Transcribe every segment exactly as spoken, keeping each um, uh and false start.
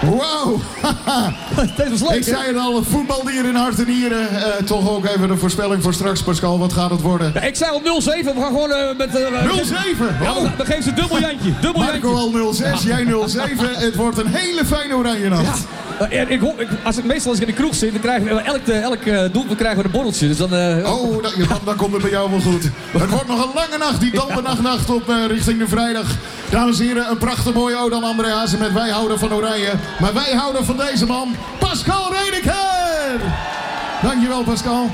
Wauw. Dit was leuk, Ik zei het al, voetbaldier in hart en nieren. Uh, toch ook even de voorspelling voor straks, Pascal. Wat gaat het worden? Ja, ik zei al nul zeven. We gaan gewoon uh, met... Uh, nul zeven? Ja, we, we geven ze dubbel Jantje. Dubbel Marco al nul zes, jij nul zeven. Het wordt een hele fijne oranje nacht. Ja. Uh, ik, ik, als ik, meestal als ik in de kroeg zit, dan krijgen we elk, elk uh, doelpunt krijgen we een borreltje. Dus dan, uh, oh, dan, dan, dan komt het bij jou wel goed. Het wordt nog een lange nacht, die Dalbennachtnacht op uh, richting de vrijdag. Dames en heren, een prachtig mooie ode aan André Hazes met Wij houden van Oranje. Maar wij houden van deze man, Pascal Redekher. Dankjewel, Pascal.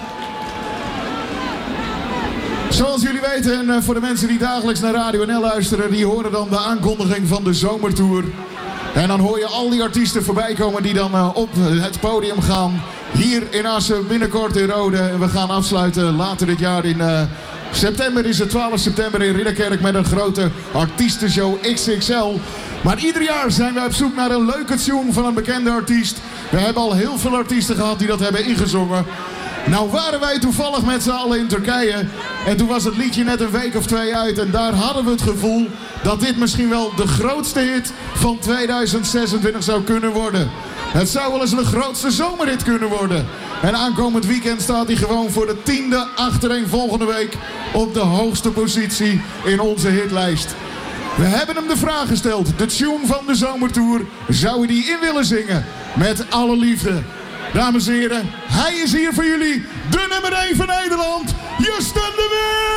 Zoals jullie weten, en voor de mensen die dagelijks naar Radio N L luisteren, die horen dan de aankondiging van de zomertour. En dan hoor je al die artiesten voorbij komen die dan uh, op het podium gaan. Hier in Assen, binnenkort in Rode. En we gaan afsluiten later dit jaar in uh, september. Is het twaalf september in Ridderkerk met een grote artiestenshow X X L. Maar ieder jaar zijn we op zoek naar een leuke tune van een bekende artiest. We hebben al heel veel artiesten gehad die dat hebben ingezongen. Nou waren wij toevallig met z'n allen in Turkije. En toen was het liedje net een week of twee uit. En daar hadden we het gevoel dat dit misschien wel de grootste hit van tweeduizend zesentwintig zou kunnen worden. Het zou wel eens een grootste zomerhit kunnen worden. En aankomend weekend staat hij gewoon voor de tiende achtereenvolgende week op de hoogste positie in onze hitlijst. We hebben hem de vraag gesteld. De tune van de zomertour. Zou hij die in willen zingen? Met alle liefde. Dames en heren, hij is hier voor jullie. De nummer één van Nederland. Justin de Wit.